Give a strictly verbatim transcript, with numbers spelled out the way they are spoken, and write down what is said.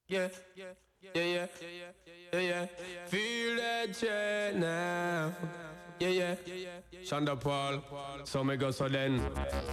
Yeah, yeah, yeah, yeah, yeah. Feel that shit now. Yeah, yeah. Shonda Paul, so me go so then.